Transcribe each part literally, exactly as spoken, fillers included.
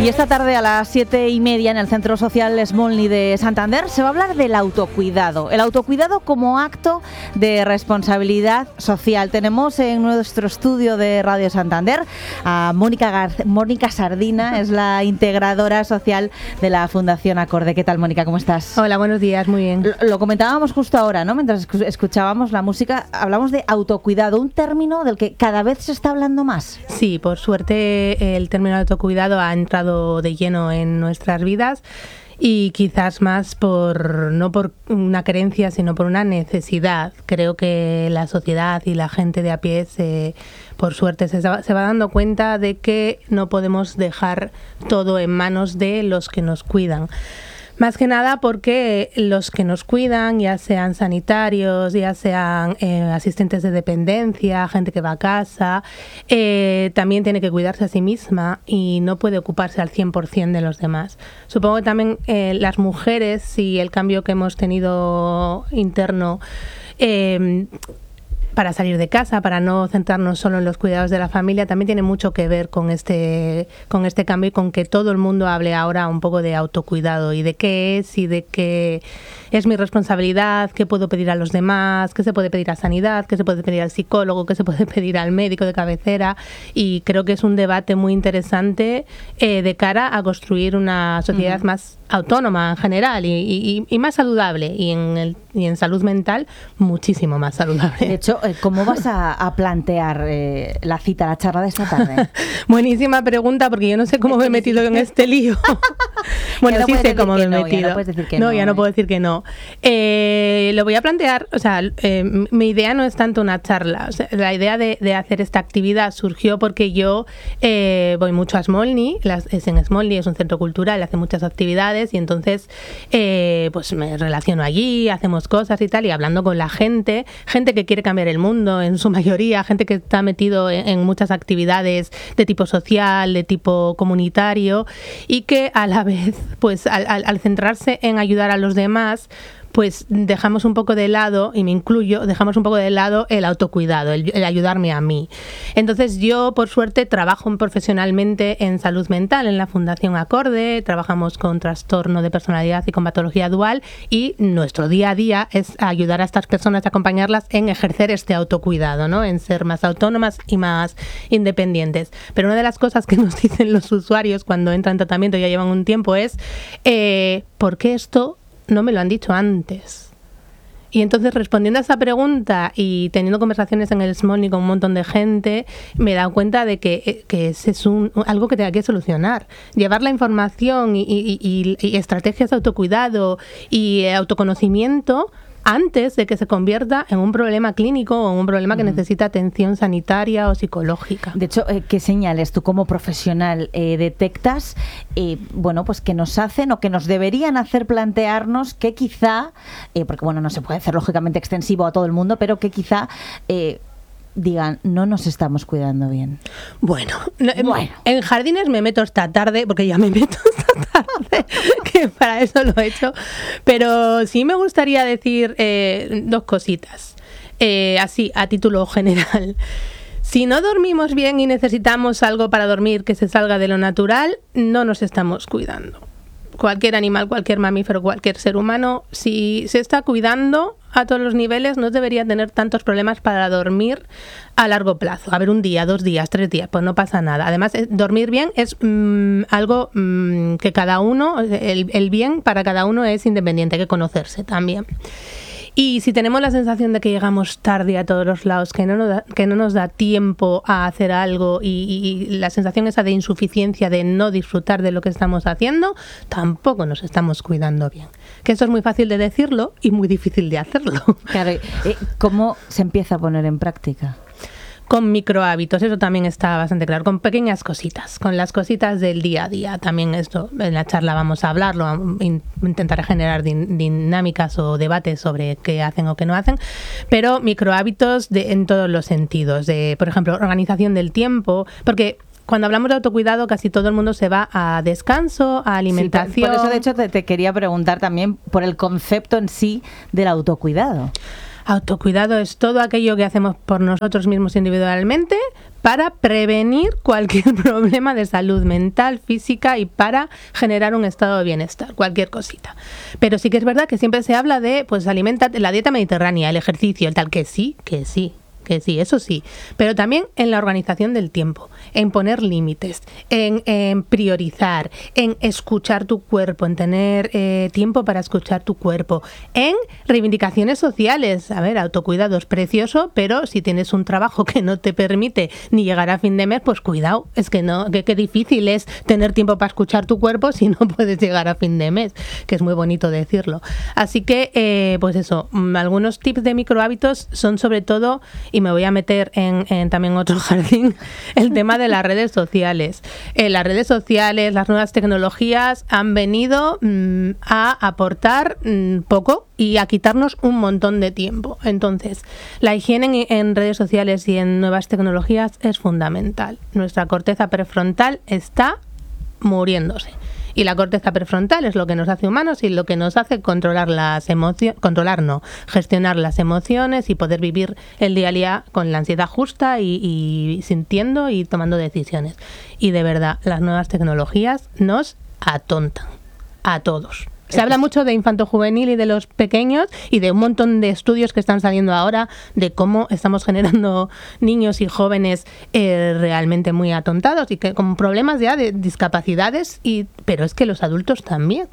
Y esta tarde a las siete y media en el Centro Social Smolny de Santander se va a hablar del autocuidado. El autocuidado como acto de responsabilidad social. Tenemos en nuestro estudio de Radio Santander a Mónica, Gar- Mónica Sardina, es la integradora social de la Fundación Acorde. ¿Qué tal, Mónica? ¿Cómo estás? Hola, buenos días, muy bien. Lo, lo comentábamos justo ahora, ¿no? Mientras escuchábamos la música, hablamos de autocuidado, un término del que cada vez se está hablando más. Sí, por suerte el término autocuidado ha entrado de lleno en nuestras vidas y quizás más por no por una creencia sino por una necesidad. Creo que la sociedad y la gente de a pie se, por suerte se, se va dando cuenta de que no podemos dejar todo en manos de los que nos cuidan. Más que nada porque los que nos cuidan, ya sean sanitarios, ya sean eh, asistentes de dependencia, gente que va a casa, eh, también tiene que cuidarse a sí misma y no puede ocuparse al cien por ciento de los demás. Supongo que también eh, las mujeres y el cambio que hemos tenido interno eh, para salir de casa, para no centrarnos solo en los cuidados de la familia, también tiene mucho que ver con este con este cambio y con que todo el mundo hable ahora un poco de autocuidado y de qué es y de qué es mi responsabilidad, qué puedo pedir a los demás, qué se puede pedir a sanidad, qué se puede pedir al psicólogo, qué se puede pedir al médico de cabecera, y creo que es un debate muy interesante eh, de cara a construir una sociedad uh-huh. más autónoma en general y, y, y más saludable, y en, el, y en salud mental muchísimo más saludable. De hecho, ¿cómo vas a, a plantear eh, la cita, la charla de esta tarde? Buenísima pregunta, porque yo no sé cómo me he metido en este lío. Bueno, no sí sé cómo me he no, metido. Ya no, puedes decir que no, no, ya eh. no puedo decir que no. Eh, lo voy a plantear, o sea, eh, mi idea no es tanto una charla. O sea, la idea de, de hacer esta actividad surgió porque yo eh, voy mucho a Smolny, las, es en Smolny, es un centro cultural, hace muchas actividades y entonces eh, pues me relaciono allí, hacemos cosas y tal, y hablando con la gente, gente que quiere cambiar el mundo en su mayoría, gente que está metido en, en muchas actividades de tipo social, de tipo comunitario, y que a la vez, pues al, al, al centrarse en ayudar a los demás, pues dejamos un poco de lado, y me incluyo, dejamos un poco de lado el autocuidado, el, el ayudarme a mí. Entonces yo, por suerte, trabajo profesionalmente en salud mental en la Fundación Acorde, trabajamos con trastorno de personalidad y con patología dual, y nuestro día a día es ayudar a estas personas, acompañarlas en ejercer este autocuidado, ¿no? En ser más autónomas y más independientes. Pero una de las cosas que nos dicen los usuarios cuando entran en tratamiento, ya llevan un tiempo, es eh, ¿por qué esto no me lo han dicho antes? Y entonces, respondiendo a esa pregunta y teniendo conversaciones en el Smolny con un montón de gente, me he dado cuenta de que, que ese es un, algo que tenga que solucionar. Llevar la información y, y, y, y estrategias de autocuidado y autoconocimiento antes de que se convierta en un problema clínico o en un problema que necesita atención sanitaria o psicológica. De hecho, eh, ¿qué señales tú como profesional eh, detectas, eh, bueno, pues que nos hacen o que nos deberían hacer plantearnos que quizá, eh, porque bueno, no se puede hacer lógicamente extensivo a todo el mundo, pero que quizá eh, digan, no nos estamos cuidando bien? Bueno, no, bueno, en jardines me meto esta tarde, porque ya me meto esta tarde, que para eso lo he hecho, pero sí me gustaría decir eh, dos cositas, eh, así, a título general. Si no dormimos bien y necesitamos algo para dormir que se salga de lo natural, no nos estamos cuidando. Cualquier animal, cualquier mamífero, cualquier ser humano, si se está cuidando a todos los niveles, no debería tener tantos problemas para dormir a largo plazo. A ver, un día, dos días, tres días, pues no pasa nada. Además, eh, dormir bien es mmm, algo mmm, que cada uno, el, el bien para cada uno es independiente, hay que conocerse también. Y si tenemos la sensación de que llegamos tarde a todos los lados, que no nos da, que no nos da tiempo a hacer algo y, y la sensación esa de insuficiencia, de no disfrutar de lo que estamos haciendo, tampoco nos estamos cuidando bien. Que eso es muy fácil de decirlo y muy difícil de hacerlo. Claro, eh, ¿cómo se empieza a poner en práctica? Con microhábitos, eso también está bastante claro, con pequeñas cositas, con las cositas del día a día. También esto, en la charla vamos a hablarlo, intentaré generar din- dinámicas o debates sobre qué hacen o qué no hacen, pero microhábitos de, en todos los sentidos, de, por ejemplo, organización del tiempo, porque cuando hablamos de autocuidado casi todo el mundo se va a descanso, a alimentación. Sí, por, por eso de hecho te, te quería preguntar también por el concepto en sí del autocuidado. Autocuidado es todo aquello que hacemos por nosotros mismos individualmente para prevenir cualquier problema de salud mental, física y para generar un estado de bienestar, cualquier cosita. Pero sí que es verdad que siempre se habla de, pues, alimenta, la dieta mediterránea, el ejercicio, el tal, que sí, que sí. Que sí, eso sí, pero también en la organización del tiempo, en poner límites, en, en priorizar, en escuchar tu cuerpo, en tener eh, tiempo para escuchar tu cuerpo, en reivindicaciones sociales. A ver, autocuidado es precioso, pero si tienes un trabajo que no te permite ni llegar a fin de mes, pues cuidado, es que no, que, que difícil es tener tiempo para escuchar tu cuerpo si no puedes llegar a fin de mes, que es muy bonito decirlo. Así que, eh, pues eso, algunos tips de microhábitos son sobre todo, y me voy a meter en, en también otro jardín, el tema de las redes sociales. Eh, las redes sociales, las nuevas tecnologías han venido mmm, a aportar mmm, poco y a quitarnos un montón de tiempo. Entonces, la higiene en, en redes sociales y en nuevas tecnologías es fundamental. Nuestra corteza prefrontal está muriéndose. Y la corteza prefrontal es lo que nos hace humanos y lo que nos hace controlar las emociones, controlar no, gestionar las emociones y poder vivir el día a día con la ansiedad justa y, y sintiendo y tomando decisiones. Y de verdad, las nuevas tecnologías nos atontan a todos. Se habla mucho de infanto-juvenil y de los pequeños y de un montón de estudios que están saliendo ahora de cómo estamos generando niños y jóvenes eh, realmente muy atontados y que con problemas ya de discapacidades, y pero es que los adultos también.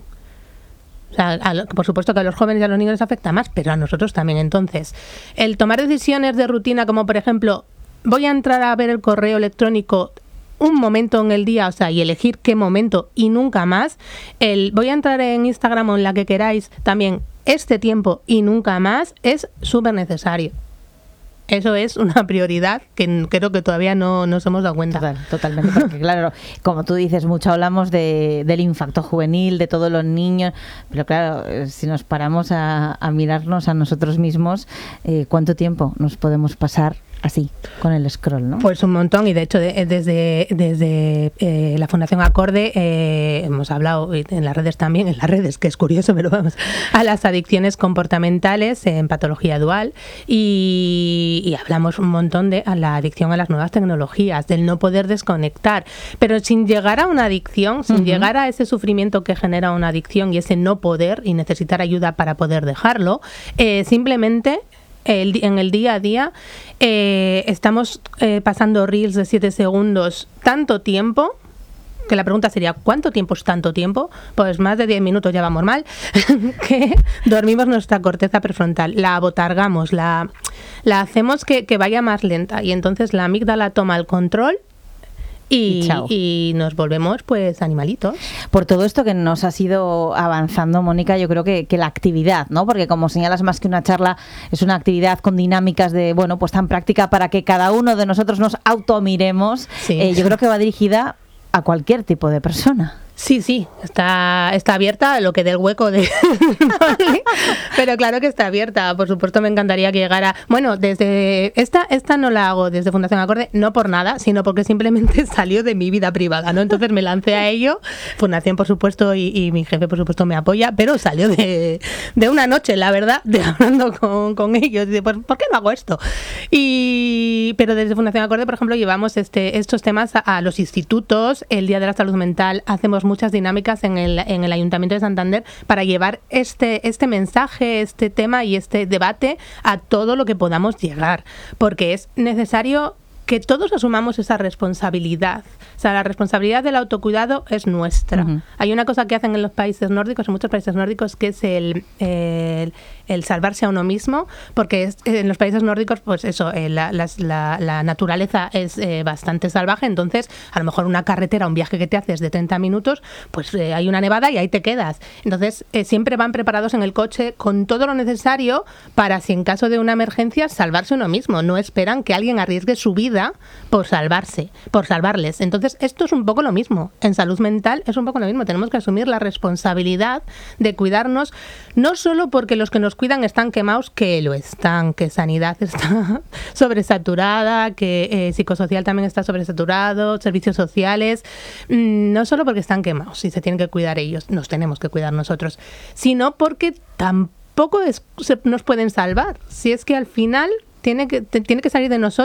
O sea, a, por supuesto que a los jóvenes y a los niños les afecta más, pero a nosotros también. Entonces, el tomar decisiones de rutina como, por ejemplo, voy a entrar a ver el correo electrónico un momento en el día, o sea, y elegir qué momento y nunca más. El voy a entrar en Instagram o en la que queráis también este tiempo y nunca más es súper necesario. Eso es una prioridad que creo que todavía no nos hemos dado cuenta. Total, totalmente, porque claro, como tú dices, mucho hablamos de, del infarto juvenil, de todos los niños, pero claro, si nos paramos a, a mirarnos a nosotros mismos, eh, ¿cuánto tiempo nos podemos pasar así, con el scroll, ¿no? Pues un montón, y de hecho de, desde, desde eh, la Fundación Acorde eh, hemos hablado en las redes también, en las redes, que es curioso, pero vamos, a las adicciones comportamentales en patología dual, y, y hablamos un montón de a la adicción a las nuevas tecnologías, del no poder desconectar, pero sin llegar a una adicción, sin uh-huh. llegar a ese sufrimiento que genera una adicción y ese no poder y necesitar ayuda para poder dejarlo, eh, simplemente El, en el día a día eh, estamos eh, pasando reels de siete segundos tanto tiempo, que la pregunta sería ¿cuánto tiempo es tanto tiempo? Pues más de diez minutos ya vamos mal, que dormimos nuestra corteza prefrontal, la abotargamos, la, la hacemos que, que vaya más lenta, y entonces la amígdala toma el control Y, y nos volvemos pues animalitos. Por todo esto que nos has ido avanzando, Mónica, yo creo que, que la actividad, ¿no? Porque como señalas, más que una charla, es una actividad con dinámicas de, bueno, pues tan práctica para que cada uno de nosotros nos automiremos. Sí. Eh, yo creo que va dirigida a cualquier tipo de persona. Sí, sí, está, está abierta, lo que del hueco de... ¿Vale? Pero claro que está abierta. Por supuesto me encantaría que llegara... Bueno, desde esta esta no la hago desde Fundación Acorde, no por nada, sino porque simplemente salió de mi vida privada, ¿no? Entonces me lancé a ello. Fundación, por supuesto, y, y mi jefe, por supuesto, me apoya, pero salió de, de una noche, la verdad, de hablando con, con ellos. Y de, pues, ¿por qué no hago esto? Y pero desde Fundación Acorde, por ejemplo, llevamos este estos temas a, a los institutos. El Día de la Salud Mental hacemos muchas dinámicas en el, en el Ayuntamiento de Santander para llevar este, este mensaje, este tema y este debate a todo lo que podamos llegar, porque es necesario que todos asumamos esa responsabilidad. O sea, la responsabilidad del autocuidado es nuestra. Uh-huh. Hay una cosa que hacen en los países nórdicos, en muchos países nórdicos, que es el, el, el salvarse a uno mismo, porque es, en los países nórdicos, pues eso, eh, la, la, la, la naturaleza es eh, bastante salvaje, entonces a lo mejor una carretera, un viaje que te haces de treinta minutos, pues eh, hay una nevada y ahí te quedas. Entonces eh, siempre van preparados en el coche con todo lo necesario para, si en caso de una emergencia, salvarse uno mismo. No esperan que alguien arriesgue su vida por salvarse, por salvarles. Entonces, esto es un poco lo mismo. En salud mental es un poco lo mismo. Tenemos que asumir la responsabilidad de cuidarnos, no solo porque los que nos cuidan están quemados, que lo están, que sanidad está sobresaturada, que eh, psicosocial también está sobresaturado, servicios sociales, no solo porque están quemados y se tienen que cuidar ellos, nos tenemos que cuidar nosotros, sino porque tampoco es, se, nos pueden salvar. Si es que al final tiene que, tiene que salir de nosotros.